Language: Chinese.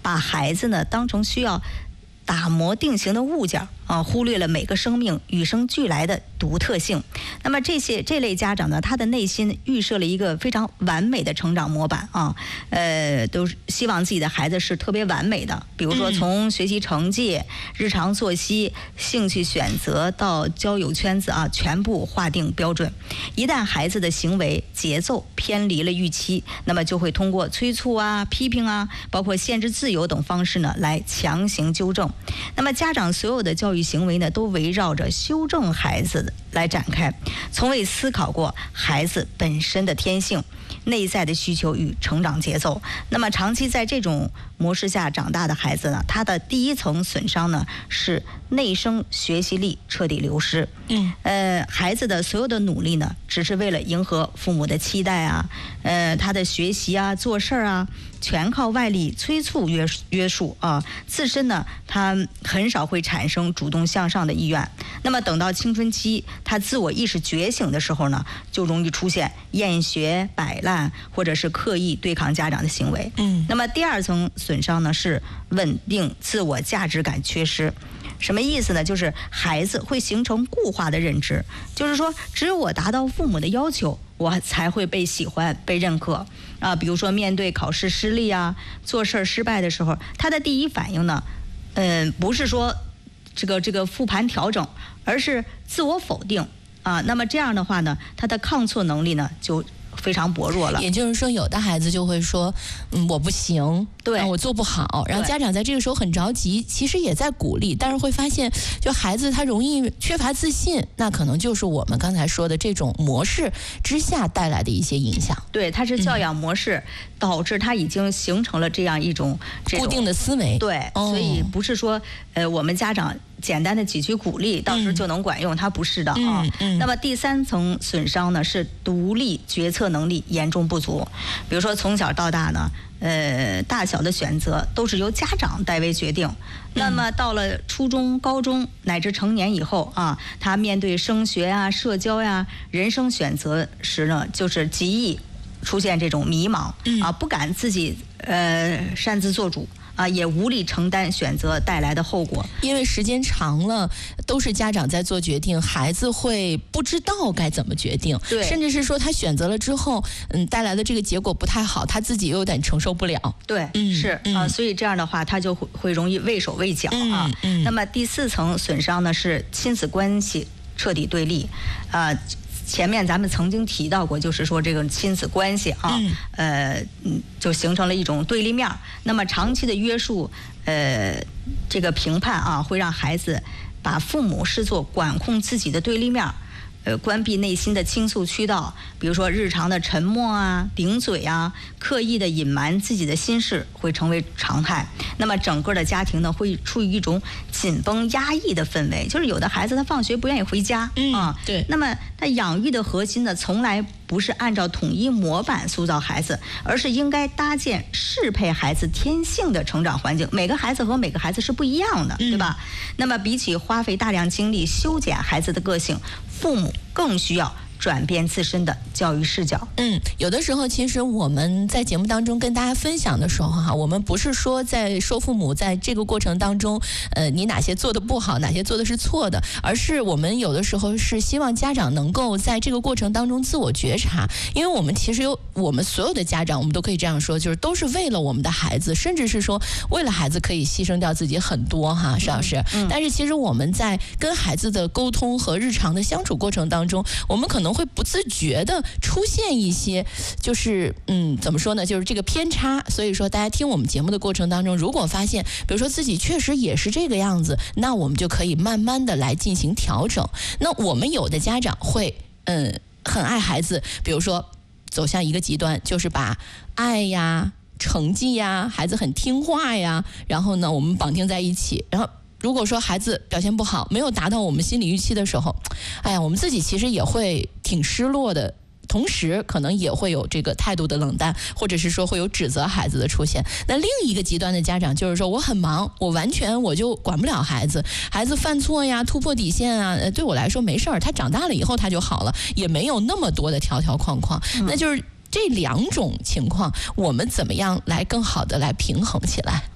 把孩子呢当成需要打磨定型的物件啊，忽略了每个生命与生俱来的独特性。那么这类家长呢，他的内心预设了一个非常完美的成长模板啊，都希望自己的孩子是特别完美的。比如说从学习成绩、日常作息、兴趣选择到交友圈子啊，全部划定标准。一旦孩子的行为节奏偏离了预期，那么就会通过催促啊、批评啊，包括限制自由等方式呢，来强行纠正。那么家长所有的教育行为呢，都围绕着修正孩子来展开，从未思考过孩子本身的天性、内在的需求与成长节奏。那么长期在这种模式下长大的孩子呢，他的第一层损伤呢是内生学习力彻底流失。孩子的所有的努力呢，只是为了迎合父母的期待啊，他的学习啊、做事啊，全靠外力催促约束啊，自身呢，他很少会产生主动向上的意愿。那么等到青春期，他自我意识觉醒的时候呢，就容易出现厌学、摆烂，或者是刻意对抗家长的行为。那么第二层损伤呢，是稳定自我价值感缺失。什么意思呢？就是孩子会形成固化的认知，就是说，只有我达到父母的要求，我才会被喜欢、被认可啊。比如说，面对考试失利啊、做事失败的时候，他的第一反应呢，不是说这个复盘调整，而是自我否定啊。那么这样的话呢，他的抗挫能力呢就非常薄弱了。 也就是说，有的孩子就会说，我不行， 对， 我做不好。然后家长在这个时候很着急，其实也在鼓励，但是会发现，就孩子他容易缺乏自信，那可能就是我们刚才说的这种模式之下带来的一些影响。 对，他是教养模式，导致他已经形成了这样一种固定的思维。 对，所以不是说我们家长简单的几句鼓励，到时就能管用，它不是的啊。那么第三层损伤呢，是独立决策能力严重不足。比如说从小到大呢，大小的选择都是由家长代为决定。那么到了初中、高中乃至成年以后啊，他面对升学啊、社交呀、人生选择时呢，就是极易出现这种迷茫啊，不敢自己擅自做主。啊，也无力承担选择带来的后果， 因为时间长了，都是家长在做决定，孩子会不知道该怎么决定， 对， 甚至是说他选择了之后，带来的这个结果不太好，他自己又有点承受不了。 对，是啊，所以这样的话，他就会容易畏手畏脚啊。那么第四层损伤呢，是亲子关系彻底对立，前面咱们曾经提到过，就是说这个亲子关系啊，就形成了一种对立面。那么长期的约束，这个评判啊，会让孩子把父母视作管控自己的对立面。关闭内心的倾诉渠道，比如说日常的沉默啊、顶嘴啊、刻意的隐瞒自己的心事，会成为常态。那么整个的家庭呢，会处于一种紧绷压抑的氛围，就是有的孩子他放学不愿意回家对。 那么他养育的核心呢，从来不是按照统一模板塑造孩子，而是应该搭建适配孩子天性的成长环境。每个孩子和每个孩子是不一样的，对吧？那么比起花费大量精力修剪孩子的个性，父母更需要转变自身的教育视角。 有的时候其实我们在节目当中跟大家分享的时候哈，我们不是说在说父母在这个过程当中，你哪些做的不好，哪些做的是错的，而是我们有的时候是希望家长能够在这个过程当中自我觉察，因为我们其实我们所有的家长，我们都可以这样说，就是都是为了我们的孩子，甚至是说为了孩子可以牺牲掉自己很多哈，是不是？但是其实我们在跟孩子的沟通和日常的相处过程当中，我们可能会不自觉的出现一些就是怎么说呢，就是这个偏差。所以说大家听我们节目的过程当中，如果发现比如说自己确实也是这个样子，那我们就可以慢慢的来进行调整。那我们有的家长会很爱孩子，比如说走向一个极端，就是把爱呀、成绩呀、孩子很听话呀，然后呢我们绑定在一起。然后如果说孩子表现不好，没有达到我们心理预期的时候，我们自己其实也会挺失落的，同时可能也会有这个态度的冷淡，或者是说会有指责孩子的出现。那另一个极端的家长就是说，我很忙，我就管不了孩子，孩子犯错呀、突破底线啊，对我来说没事儿，他长大了以后他就好了，也没有那么多的条条框框。那就是这两种情况，我们怎么样来更好的来平衡起来？